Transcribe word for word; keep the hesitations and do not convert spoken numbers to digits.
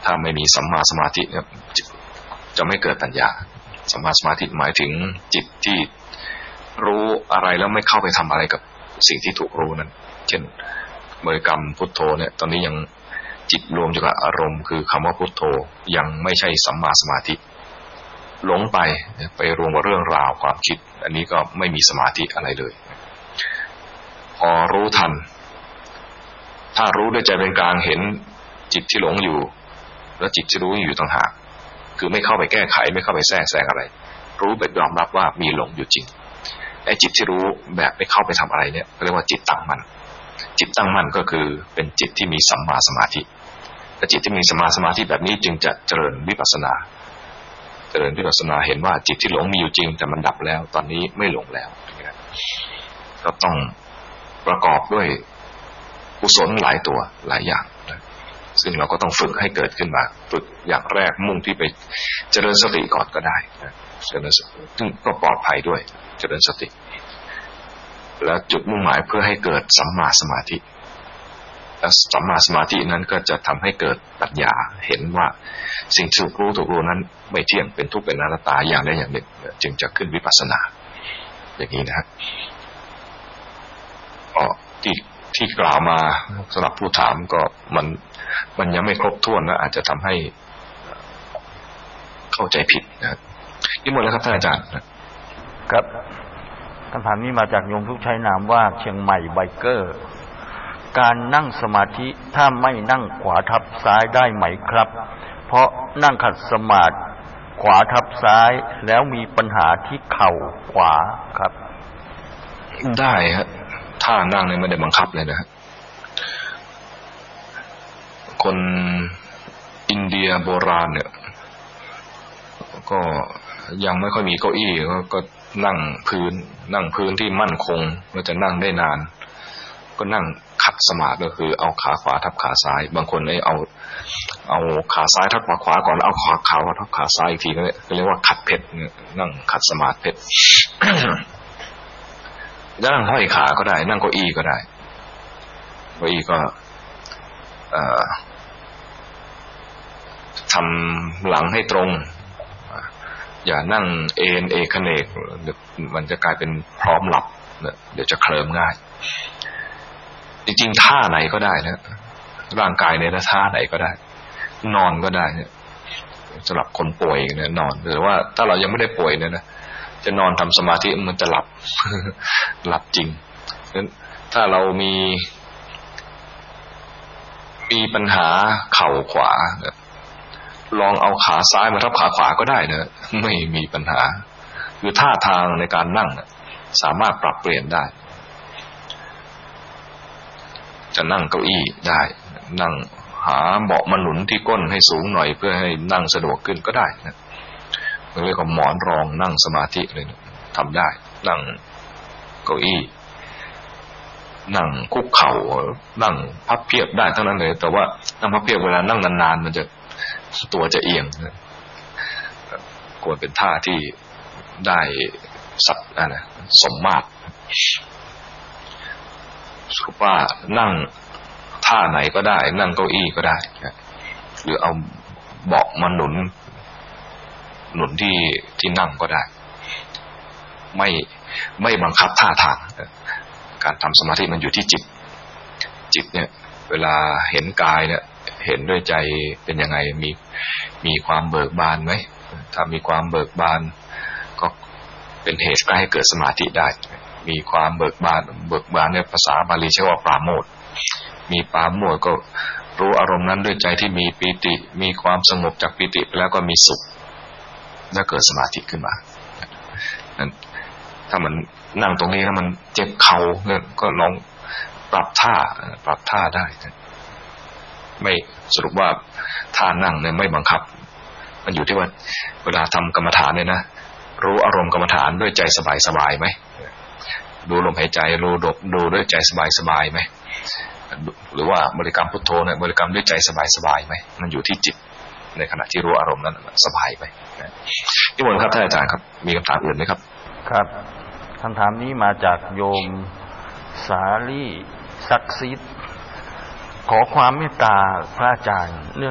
ถ้าไม่มีสัมมาสมาธิเนี่ยจะไม่เกิดปัญญาสัมมาสมาธิหมายถึงจิตที่รู้อะไรแล้วไม่เข้าไปทำอะไรกับสิ่งที่ถูกรู้นั้นเช่นบริกรรมพุทโธเนี่ยตอนนี้ยังจิตรวมอยู่กับอารมณ์คือคำว่าพุทโธยังไม่ใช่สัมมาสมาธิหลงไปไปรวมกับเรื่องราวความคิดอันนี้ก็ไม่มีสมาธิอะไรเลยพอรู้ทันถ้ารู้ด้วยใจเป็นกลางเห็นจิตที่หลงอยู่แล้วจิตที่รู้อยู่ต่างหากคือไม่เข้าไปแก้ไขไม่เข้าไปแทรกแซงอะไรรู้แบบยอมรับว่ามีหลงอยู่จริงไอ้จิตที่รู้แบบไม่เข้าไปทำอะไรเนี่ยเรียกว่าจิตตั้งมั่นจิตตั้งมั่นก็คือเป็นจิตที่มีสัมมาสมาธิและจิตที่มีสัมมาสมาธิแบบนี้จึงจะเจริญวิปัสสนาเจริญวิปัสสนาเห็นว่าจิตที่หลงมีอยู่จริงแต่มันดับแล้วตอนนี้ไม่หลงแล้วก็ต้องประกอบด้วยกุศลหลายตัวหลายอย่างซึ่งเราก็ต้องฝึกให้เกิดขึ้นมาฝึกอย่างแรกมุ่งที่ไปเจริญสติก่อนก็ได้เจริญสติซึ่งก็ปลอดภัยด้วยเจริญสติแล้วจุดมุ่งหมายเพื่อให้เกิดสัมมาสมาธิและสัมมาสมาธินั้นก็จะทำให้เกิดปัญญาเห็นว่าสิ่งถูกรู้ถูกรู้นั้นไม่เที่ยงเป็นทุกข์เป็นอนัตตาอย่างใดอย่างหนึ่งจึงจะขึ้นวิปัสสนาอย่างนี้นะฮะอ๋อที่ที่กล่าวมาสำหรับผู้ถามก็มันมันยังไม่ครบถ้วนนะอาจจะทำให้เข้าใจผิดนะครับนี่หมดแล้วครับท่านอาจารย์ครับคำถามนี้มาจากโยมผู้ใช้นามว่าเชียงใหม่ไบเกอร์การนั่งสมาธิถ้าไม่นั่งขวาทับซ้ายได้ไหมครับเพราะนั่งขัดสมาธิขวาทับซ้ายแล้วมีปัญหาที่เข่าขวาครับได้ฮะถ้านั่งเนี่ยไม่ได้บังคับเลยนะฮะคนอินเดียโบราณเนี่ยก็ยังไม่ค่อยมีเก้าอี้ก็นั่งพื้นนั่งพื้นที่มั่นคงก็จะนั่งได้นานก็นั่งขัดสมาธิก็คือเอาขาขวาทับขาซ้ายบางคนเนี่ยเอาเอาขาซ้ายทับขาขวาก่อนเอาขาขวาทับขาซ้ายอีกทีก็เรียกว่าขัดเพชรนั่งขัดสมาธิเพชร นั่งห้อยขาก็ได้นั่งเก้าอี้ก็ได้เก้าอี้ก็เอ่อทำหลังให้ตรงอย่านั่งเอนเอกเขนกมันจะกลายเป็นพร้อมหลับเดี๋ยวจะเคลิ้มง่ายจริงๆท่าไหนก็ได้นะร่างกายในท่าไหนก็ได้นอนก็ได้เนี่ยสำหรับคนป่วยเนี่ยนอนหรือว่าถ้าเรายังไม่ได้ป่วยเนี่ยนะจะนอนทำสมาธิมันจะหลับหลับจริงงั้นถ้าเรามีมีปัญหาเข่าขวาลองเอาขาซ้ายมาทับขาขวาก็ได้นะไม่มีปัญหาคือท่าทางในการนั่งสามารถปรับเปลี่ยนได้จะนั่งเก้าอี้ได้นั่งหาเบาะมาหนุนที่ก้นให้สูงหน่อยเพื่อให้นั่งสะดวกขึ้นก็ได้นะเรียกว่าหมอนรองนั่งสมาธิเลยนะทำได้นั่งเก้าอี้นั่งคุกเข่านั่งพับเพียบได้ทั้งนั้นเลยแต่ว่านั่งพับเพียบเวลานั่งนานๆมันจะตัวจะเอียงนะควรเป็นท่าที่ได้สับอ่ะนะสมมาตรสุภาพนั่งท่าไหนก็ได้นั่งเก้าอี้ก็ได้หรือเอาเบาะมาหนุนหนุนที่ที่นั่งก็ได้ไม่ไม่บังคับท่าทางการทำสมาธิมันอยู่ที่จิตจิตเนี่ยเวลาเห็นกายเนี่ยเห็นด้วยใจเป็นยังไงมีมีความเบิกบานไหมถ้ามีความเบิกบานก็เป็นเหตุให้เกิดสมาธิได้มีความเบิกบานเบิกบานในภาษาบาลีใช้ว่าปราโมทย์มีปราโมทย์ก็รู้อารมณ์นั้นด้วยใจที่มีปีติมีความสงบจากปีติไปแล้วก็มีสุขแล้วเกิดสมาธิขึ้นมานั้นถ้ามันนั่งตรงนี้แล้วมันเจ็บเข่าเนี่ยก็ลองปรับท่าปรับท่าได้ไม่สรุปว่าท่านั่งเนี่ยไม่บังคับมันอยู่ที่ว่าเวลาทำกรรมฐานเนี่ยนะรู้อารมณ์กรรมฐานด้วยใจสบายๆไหมดูลมหายใจรู้ดบดูด้วยใจสบายๆไหมหรือว่าบริกรรมพุทโธเนี่ยบริกรรมด้วยใจสบายๆไหมมันอยู่ที่จิตในขณะที่รู้อารมณ์นั้นสบายไหมที่บนครับท่านอาจารย์ครับมีคำถามอื่นไหมครับครับคำถามนี้มาจากโยมสาลีศักดิ์สิทธิ์ขอความเมตตาพระอาจารย์